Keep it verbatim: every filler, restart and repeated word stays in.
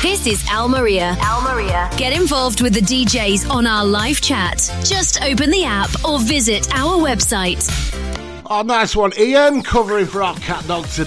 This is Al Maria. Al Maria. Get involved with the D Js on our live chat. Just open the app or visit our website. Oh, nice one. Ian covering for our cat dog today.